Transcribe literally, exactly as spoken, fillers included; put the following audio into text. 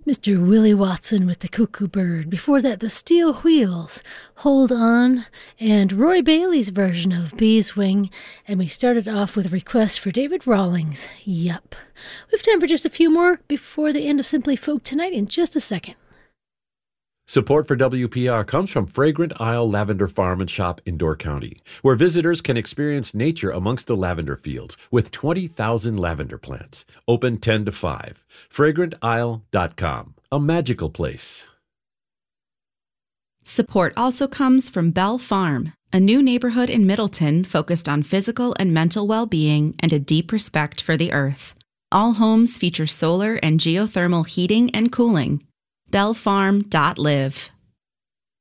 Mister Willie Watson with the Cuckoo Bird. Before that, the Steel Wheels, Hold On, and Roy Bailey's version of Bee's Wing. And we started off with a request for David Rawlings, Yup. We have time for just a few more before the end of Simply Folk tonight in just a second. Support for W P R comes from Fragrant Isle Lavender Farm and Shop in Door County, where visitors can experience nature amongst the lavender fields with twenty thousand lavender plants. Open ten to five. fragrant isle dot com. A magical place. Support also comes from Bell Farm, a new neighborhood in Middleton focused on physical and mental well-being and a deep respect for the earth. All homes feature solar and geothermal heating and cooling. bell farm dot live.